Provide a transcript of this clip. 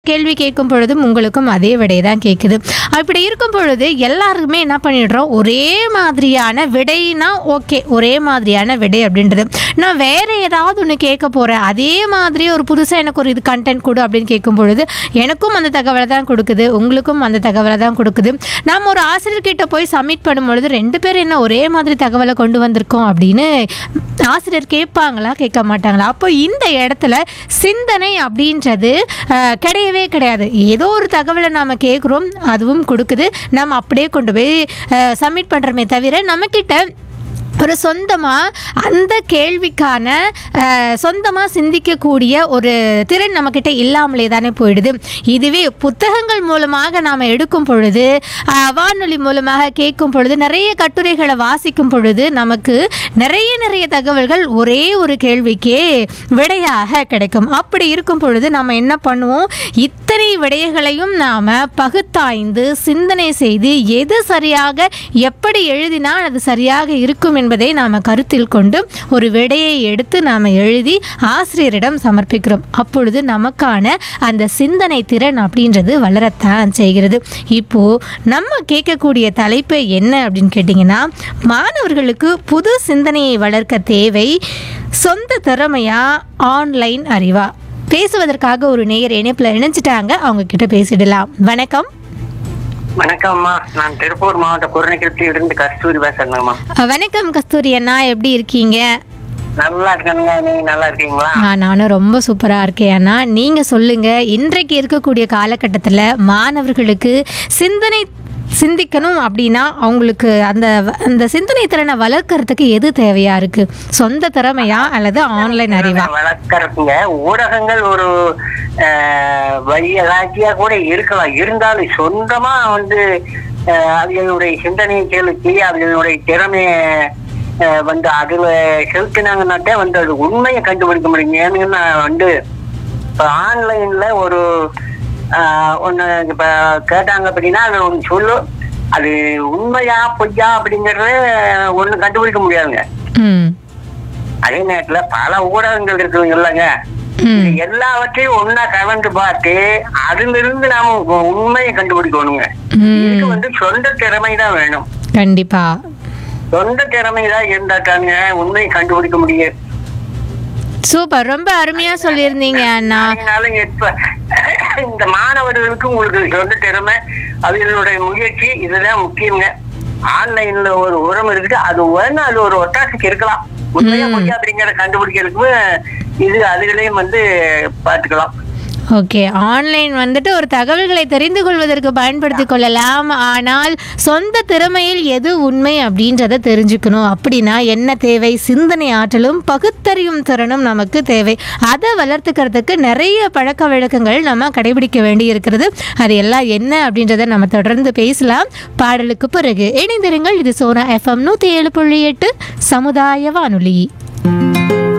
கேள்வி கேட்கும் பொழுதும் உங்களுக்கும் அதே விடை தான் கேட்குது. அப்படி இருக்கும் பொழுது எல்லாருக்குமே என்ன பண்ணிடுறோம், ஒரே மாதிரியான விடைனா ஓகே, ஒரே மாதிரியான விடை அப்படின்றது. நான் வேறு ஏதாவது ஒன்று கேட்க போகிறேன், அதே மாதிரி ஒரு புதுசாக எனக்கு ஒரு இது கண்டென்ட் கொடு அப்படின்னு கேட்கும் பொழுது எனக்கும் அந்த தகவலை தான் கொடுக்குது, உங்களுக்கும் அந்த தகவலை தான் கொடுக்குது. நாம் ஒரு ஆசிரியர்கிட்ட போய் சப்மிட் பண்ணும் பொழுது ரெண்டு பேரும் என்ன ஒரே மாதிரி தகவலை கொண்டு வந்திருக்கோம் அப்படின்னு ஆசிரியர் கேட்பாங்களா கேட்க மாட்டாங்களா? அப்போ இந்த இடத்துல சிந்தனை அப்படின்றது கிடையவே கிடையாது. ஏதோ ஒரு தகவலை நாம் கேட்குறோம், அதுவும் கொடுக்குது, நம்ம அப்படியே கொண்டு போய் சப்மிட் பண்ணுறோமே தவிர நம்மக்கிட்ட ஒரு சொந்தமாக அந்த கேள்விக்கான சொந்தமாக சிந்திக்கக்கூடிய ஒரு திறன் நம்மக்கிட்ட இல்லாமலே தானே போயிடுது. இதுவே புத்தகங்கள் மூலமாக நாம் எடுக்கும் பொழுது, வானொலி மூலமாக கேட்கும் பொழுது, நிறைய கட்டுரைகளை வாசிக்கும் பொழுது நமக்கு நிறைய தகவல்கள் ஒரே ஒரு கேள்விக்கே விடையாக கிடைக்கும். அப்படி இருக்கும் பொழுது நம்ம என்ன பண்ணுவோம், இத்தனை விடயங்களையும் நாம் பகுத்தாய்ந்து சிந்தனை செய்து எது சரியாக எப்படி எழுதினால் அது சரியாக இருக்கும் என்பதை நாம் கருத்தில் கொண்டு ஒரு விடையை எடுத்து நாம் எழுதி ஆசிரியரிடம் சமர்ப்பிக்கிறோம். அப்பொழுது நமக்கான அந்த சிந்தனை திறன் அப்படின்றது வளரத்தான் செய்கிறது. இப்போது நம்ம கேட்கக்கூடிய தலைப்பு என்ன அப்படின்னு கேட்டிங்கன்னா, மாணவர்களுக்கு புது சிந்தனையை வளர்க்க தேவை சொந்த திறமையா ஆன்லைன் அறிவா? பேசுவதற்காக ஒரு நேயர் இணைப்பில் இணைஞ்சிட்டாங்க, அவங்க கிட்ட பேசிடலாம். வணக்கம். வணக்கம்மா, நான் திருப்பூர் மாவட்ட குருநகிருத்தில இருந்து கஸ்தூரி பேசுறேங்கம்மா. வணக்கம் கஸ்தூரி அண்ணா, எப்படி இருக்கீங்க? நல்லா இருக்கேனுங்க, நீங்க நல்லா இருக்கீங்களா? நானும் ரொம்ப சூப்பரா இருக்கேன் அண்ணா. நீங்க சொல்லுங்க, இன்றைக்கு இருக்கக்கூடிய காலகட்டத்தில் மாணவர்களுக்கு சிந்திக்கணும் அப்படின்னா அவங்களுக்கு அந்த அந்த சிந்தனை திறனை வளர்க்கறதுக்கு எது தேவையா இருக்கு? சொந்த திறமையா அல்லது ஆன்லைன் அறிவா? வளர்க்கறதுங்க ஊடகங்கள் ஒரு வழியாட்சியா கூட இருக்கலாம். இருந்தாலும் சொந்தமா அவங்களுடைய சிந்தனையை செலுத்தி அவங்களுடைய திறமைய அதுல செலுத்தினாங்கன்னாட்டே அது உண்மையை கண்டுபிடிக்க முடியும். ஏன்னா இப்ப ஆன்லைன்ல ஒரு ஒண்ணு இப்ப கேட்டாங்க அப்படின்னா அது ஒண்ணு சொல்லு, அது உண்மையா பொய்யா அப்படிங்கறத ஒண்ணு கண்டுபிடிக்க முடியாதுங்க. அதே நேரத்துல பல ஊடகங்கள் இருக்குங்க இல்லைங்க, எல்லாவற்றையும் ஒன்னா கலந்து பார்த்து அதுல இருந்து நாம உண்மையை கண்டுபிடிக்கணுங்க. இதுக்கு சொந்த திறமை தான் வேணும். கண்டிப்பா சொந்த திறமை தான் இருந்தாட்டாங்க உண்மையை கண்டுபிடிக்க முடியாது. சூப்பர், ரொம்ப அருமையா சொல்லியிருந்தீங்க அண்ணா. இந்த மாணவர்களுக்கு உங்களுக்கு சொந்த திறமை அவர்களுடைய முயற்சி இதுதான் முக்கியங்க. ஆன்லைன்ல ஒரு உரம் இருக்குது, அது வேணும், அது ஒரு ஒட்டாசிக்கு இருக்கலாம். உண்மையா முடியாது அப்படிங்கிற கண்டுபிடிக்கிறதுக்கு இது அதுகளையும் பார்த்துக்கலாம். ஓகே, ஆன்லைன் ஒரு தகவல்களை தெரிந்து கொள்வதற்கு பயன்படுத்தி கொள்ளலாம். ஆனால் சொந்த திறமையில் எது உண்மை அப்படின்றத தெரிஞ்சுக்கணும் அப்படின்னா என்ன தேவை? சிந்தனை ஆற்றலும் பகுத்தறியும் திறனும் நமக்கு தேவை. அதை வளர்த்துக்கிறதுக்கு நிறைய பழக்க வழக்கங்கள் நம்ம கடைபிடிக்க வேண்டி இருக்கிறது. அது எல்லாம் என்ன அப்படின்றத நம்ம தொடர்ந்து பேசலாம் பாடலுக்கு பிறகு. இணைந்திருங்கள், இது சோனா FM 107.8 சமுதாய வானொலி.